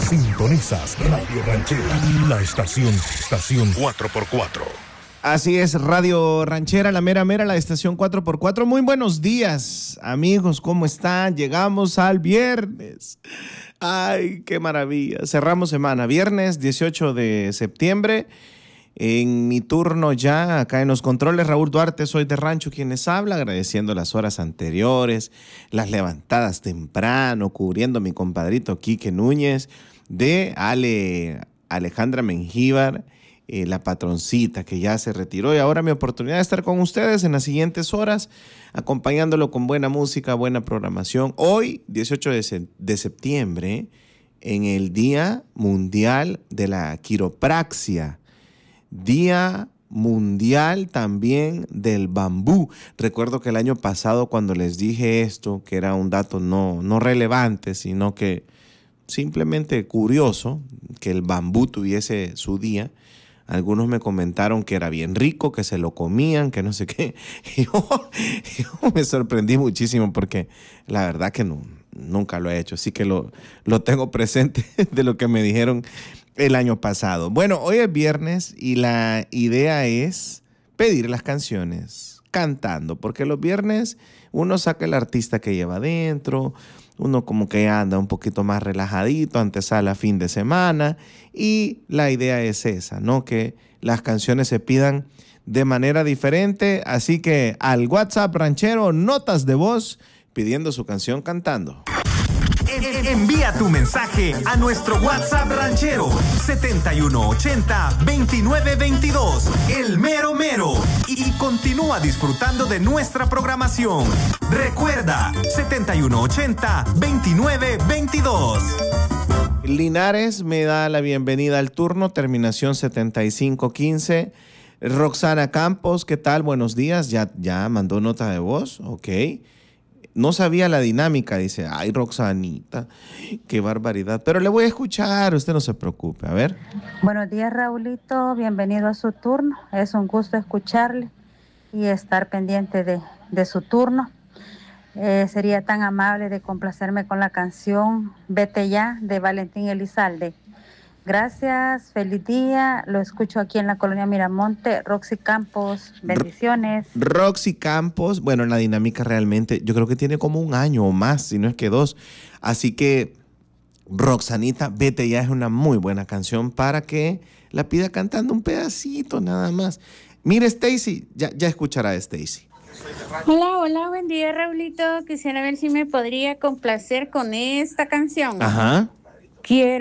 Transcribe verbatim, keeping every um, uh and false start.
Sintonizas Radio Ranchera, la estación, estación cuatro por cuatro. Así es, Radio Ranchera, la mera mera, la estación cuatro por cuatro. Muy buenos días, amigos, ¿cómo están? Llegamos al viernes. Ay, qué maravilla. Cerramos semana, viernes dieciocho de septiembre. En mi turno ya, acá en los controles, Raúl Duarte, soy de Rancho quien les habla, agradeciendo las horas anteriores, las levantadas temprano, cubriendo a mi compadrito Quique Núñez, de Ale, Alejandra Mengíbar, eh, la patroncita que ya se retiró, y ahora mi oportunidad de estar con ustedes en las siguientes horas, acompañándolo con buena música, buena programación. Hoy, dieciocho de septiembre, en el Día Mundial de la Quiropraxia, Día Mundial también del Bambú. Recuerdo que el año pasado, cuando les dije esto, que era un dato no, no relevante, sino que simplemente curioso, que el bambú tuviese su día, algunos me comentaron que era bien rico, que se lo comían, que no sé qué. Y yo, yo me sorprendí muchísimo porque la verdad que no, nunca lo he hecho, así que lo, lo tengo presente de lo que me dijeron el año pasado. Bueno, hoy es viernes y la idea es pedir las canciones cantando, porque los viernes uno saca el artista que lleva adentro, uno como que anda un poquito más relajadito, antesala fin de semana, y la idea es esa, ¿no? Que las canciones se pidan de manera diferente, así que al WhatsApp ranchero, notas de voz, pidiendo su canción cantando. Envía tu mensaje a nuestro WhatsApp ranchero setenta y uno ochenta veintinueve veintidós, el mero mero, y continúa disfrutando de nuestra programación. Recuerda, setenta y uno ochenta veintinueve veintidós. Linares me da la bienvenida al turno, terminación setenta y cinco quince. Roxana Campos, ¿qué tal? Buenos días, ya, ya mandó nota de voz, ok. No sabía la dinámica, dice, ay, Roxanita, qué barbaridad. Pero le voy a escuchar, usted no se preocupe, a ver. Buenos días, Raulito, bienvenido a su turno. Es un gusto escucharle y estar pendiente de, de su turno. Eh, sería tan amable de complacerme con la canción Vete Ya, de Valentín Elizalde. Gracias, feliz día, lo escucho aquí en la colonia Miramonte. Roxy Campos, bendiciones. Roxy Campos, bueno, la dinámica realmente, yo creo que tiene como un año o más, si no es que dos. Así que, Roxanita, Vete Ya es una muy buena canción para que la pida cantando un pedacito nada más. Mire, Stacy, ya, ya escuchará a Stacy. Hola, hola, buen día, Raulito. Quisiera ver si me podría complacer con esta canción. Ajá. Quiero